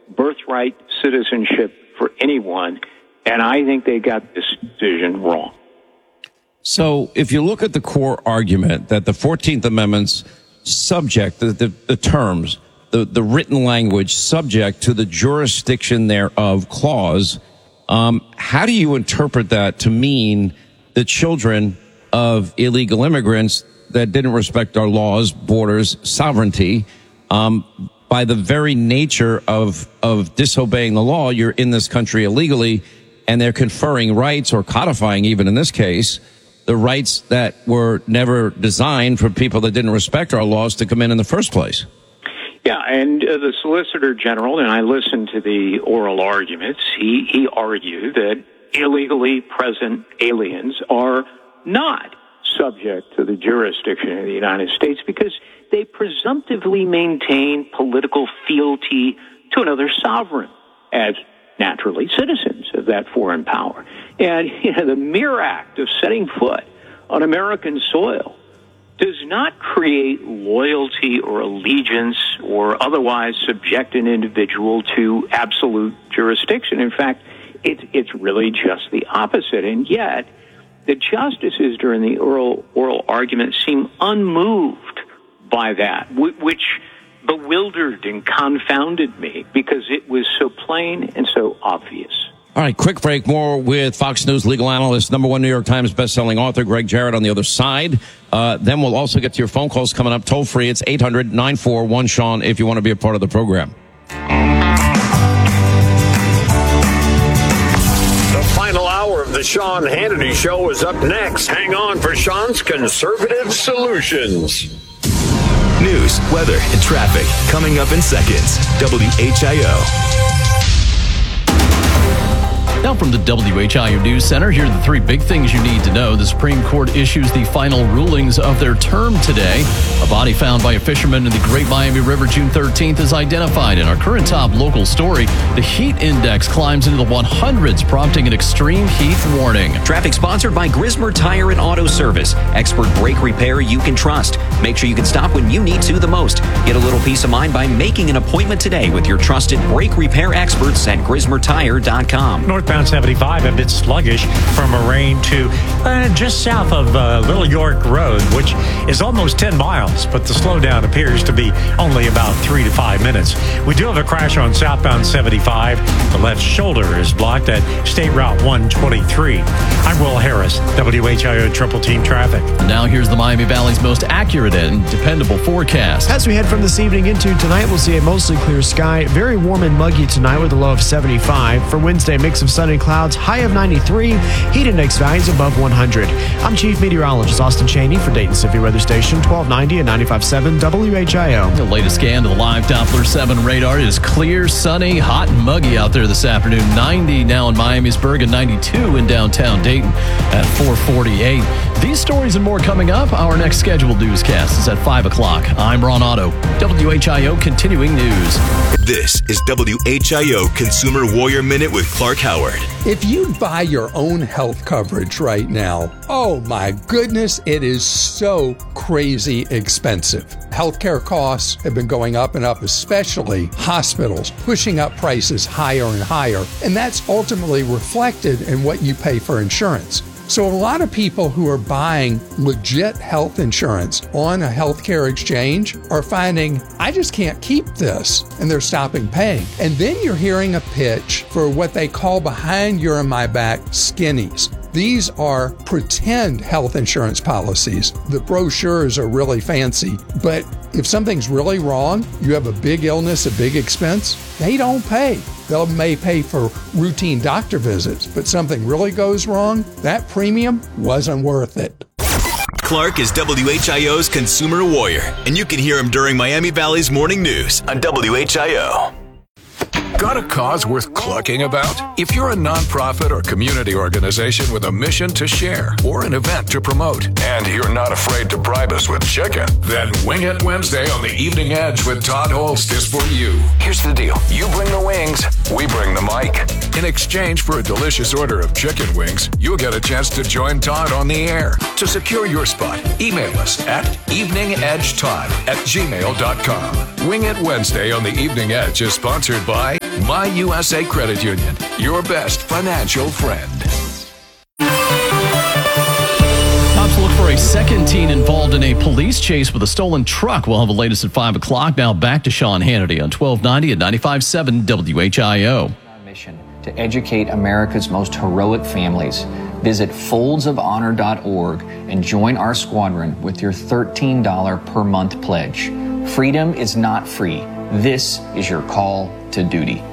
birthright citizenship for anyone, and I think they got this decision wrong. So if you look at the core argument that the 14th Amendment's subject, the terms, the written language subject to the jurisdiction thereof clause, how do you interpret that to mean the children of illegal immigrants that didn't respect our laws, borders, sovereignty, by the very nature of disobeying the law, you're in this country illegally, and they're conferring rights or codifying, even in this case, the rights that were never designed for people that didn't respect our laws to come in the first place. Yeah, and the Solicitor General, and I listened to the oral arguments, he argued that illegally present aliens are not subject to the jurisdiction of the United States because they presumptively maintain political fealty to another sovereign as naturally citizens of that foreign power. And the mere act of setting foot on American soil does not create loyalty or allegiance or otherwise subject an individual to absolute jurisdiction. In fact, it's really just the opposite. And yet, the justices during the oral argument seem unmoved by that, which bewildered and confounded me because it was so plain and so obvious. All right, quick break. More with Fox News legal analyst, #1 New York Times bestselling author Greg Jarrett on the other side. Then we'll also get to your phone calls coming up. Toll free, it's 800-941-SEAN if you want to be a part of the program. The final hour of the Sean Hannity Show is up next. Hang on for Sean's Conservative Solutions. News, weather, and traffic coming up in seconds. WHIO. Now from the WHIO News Center, here are the three big things you need to know. The Supreme Court issues the final rulings of their term today. A body found by a fisherman in the Great Miami River June 13th is identified. In our current top local story, the heat index climbs into the 100s, prompting an extreme heat warning. Traffic sponsored by Grismer Tire and Auto Service. Expert brake repair you can trust. Make sure you can stop when you need to the most. Get a little peace of mind by making an appointment today with your trusted brake repair experts at GrismerTire.com. Northbound 75 a bit sluggish from Moraine to just south of Little York Road, which is almost 10 miles, but the slowdown appears to be only about 3 to 5 minutes. We do have a crash on southbound 75. The left shoulder is blocked at State Route 123. I'm Will Harris, WHIO Triple Team Traffic. Now here's the Miami Valley's most accurate and dependable forecast. As we head from this evening into tonight, we'll see a mostly clear sky. Very warm and muggy tonight with a low of 75. For Wednesday, mix of sun and clouds, high of 93. Heat index values above 100. I'm Chief Meteorologist Austin Cheney for Dayton Severe Weather Station 1290 and 95.7 WHIO. The latest scan to the live Doppler 7 radar is clear, sunny, hot, and muggy out there this afternoon. 90 now in Miamisburg and 92 in downtown Dayton at 4:48. These stories and more coming up. Our next scheduled newscast is at 5 o'clock. I'm Ron Otto, WHIO Continuing News. This is WHIO Consumer Warrior Minute with Clark Howard. If you buy your own health coverage right now, oh my goodness, it is so crazy expensive. Healthcare costs have been going up and up, especially hospitals, pushing up prices higher and higher. And that's ultimately reflected in what you pay for insurance. So a lot of people who are buying legit health insurance on a healthcare exchange are finding, I just can't keep this, and they're stopping paying. And then you're hearing a pitch for what they call behind your and my back skinnies. These are pretend health insurance policies. The brochures are really fancy, but if something's really wrong, you have a big illness, a big expense, they don't pay. They may pay for routine doctor visits, but something really goes wrong, that premium wasn't worth it. Clark is WHIO's Consumer Warrior, and you can hear him during Miami Valley's Morning News on WHIO. Got a cause worth clucking about? If you're a nonprofit or community organization with a mission to share or an event to promote, and you're not afraid to bribe us with chicken, then Wing It Wednesday on the Evening Edge with Todd Holst is for you. Here's the deal. You bring the wings, we bring the mic. In exchange for a delicious order of chicken wings, you'll get a chance to join Todd on the air. To secure your spot, email us at eveningedgetodd@gmail.com. Wing It Wednesday on the Evening Edge is sponsored by My USA Credit Union, your best financial friend. Cops look for a second teen involved in a police chase with a stolen truck. We'll have the latest at 5 o'clock. Now back to Sean Hannity on 1290 and 95.7 WHIO. Our mission to educate America's most heroic families. Visit foldsofhonor.org and join our squadron with your $13 per month pledge. Freedom is not free. This is your call to duty.